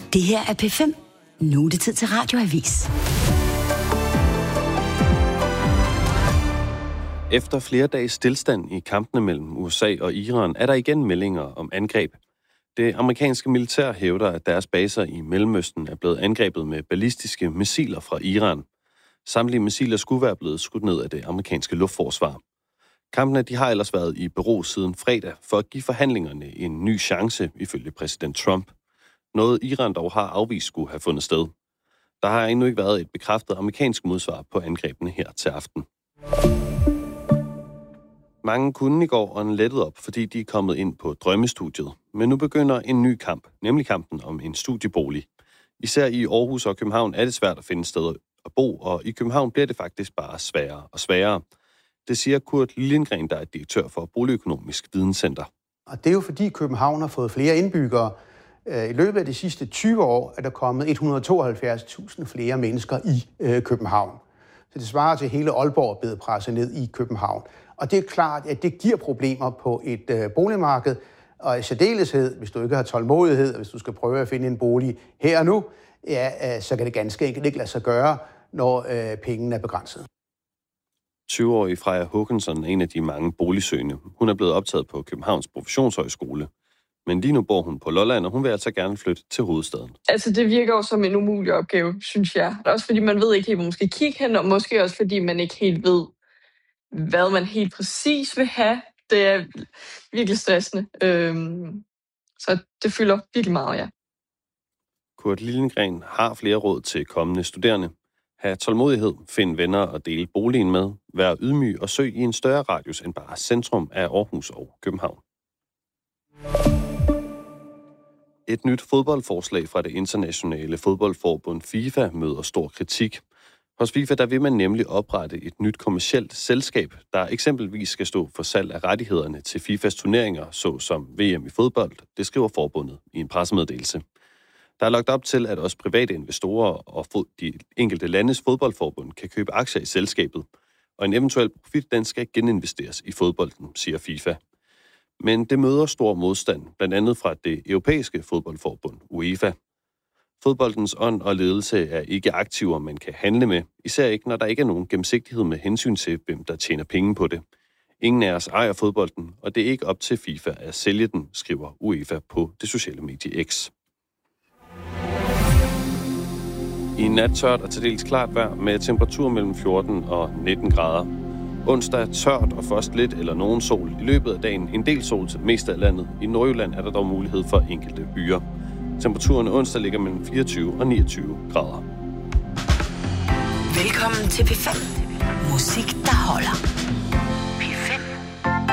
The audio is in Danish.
Det her er P5. Nu er det tid til Radioavis. Efter flere dages stilstand i kampene mellem USA og Iran, er der igen meldinger om angreb. Det amerikanske militær hævder, at deres baser i Mellemøsten er blevet angrebet med ballistiske missiler fra Iran. Samtlige missiler skulle være blevet skudt ned af det amerikanske luftforsvar. Kampene de har ellers været i bero siden fredag for at give forhandlingerne en ny chance, ifølge præsident Trump. Noget Iran dog har afvist skulle have fundet sted. Der har endnu ikke været et bekræftet amerikansk modsvar på angrebene her til aften. Mange kunne i går ånde lettet op, fordi de er kommet ind på drømmestudiet. Men nu begynder en ny kamp, nemlig kampen om en studiebolig. Især i Aarhus og København er det svært at finde steder at bo, og i København bliver det faktisk bare sværere og sværere. Det siger Kurt Lilliengren, der er direktør for Boligøkonomisk Videnscenter. Og det er jo fordi København har fået flere indbyggere. I løbet af de sidste 20 år er der kommet 172.000 flere mennesker i København. Så det svarer til hele Aalborg blevet presset ned i København. Og det er klart, at det giver problemer på et boligmarked, og i særdeleshed, hvis du ikke har tålmodighed, og hvis du skal prøve at finde en bolig her og nu, ja, så kan det ganske enkelt ikke lade sig gøre, når pengene er begrænset. 20-årige Freja Håkansson er en af de mange boligsøgende. Hun er blevet optaget på Københavns Professionshøjskole. Men lige nu bor hun på Lolland, og hun vil altså gerne flytte til hovedstaden. Altså, det virker jo som en umulig opgave, synes jeg. Også fordi man ved ikke helt, hvor man skal kigge hen, og måske også fordi man ikke helt ved, hvad man helt præcis vil have. Det er virkelig stressende. Så det fylder virkelig meget, ja. Kurt Lilliengren har flere råd til kommende studerende. Ha' tålmodighed, find venner og dele boligen med. Vær ydmyg og søg i en større radius end bare centrum af Aarhus og København. Et nyt fodboldforslag fra det internationale fodboldforbund FIFA møder stor kritik. Hos FIFA der vil man nemlig oprette et nyt kommercielt selskab, der eksempelvis skal stå for salg af rettigheder til FIFAs turneringer, såsom VM i fodbold. Det skriver forbundet i en pressemeddelelse. Der er lagt op til, at også private investorer og de enkelte landes fodboldforbund kan købe aktier i selskabet, og en eventuel profit den skal geninvesteres i fodbolden, siger FIFA. Men det møder stor modstand, blandt andet fra det europæiske fodboldforbund, UEFA. Fodboldens ånd og ledelse er ikke aktiver, man kan handle med, især ikke, når der ikke er nogen gennemsigtighed med hensyn til, hvem der tjener penge på det. Ingen af os ejer fodbolden, og det er ikke op til FIFA at sælge den, skriver UEFA på det sociale medie X. I nat tørt og til dels klart vejr med temperatur mellem 14 og 19 grader. Onsdag tørt og først lidt eller nogen sol. I løbet af dagen en del sol til det meste af landet. I Nordjylland er der dog mulighed for enkelte byer. Temperaturen onsdag ligger mellem 24 og 29 grader. Velkommen til P5. Musik, der holder.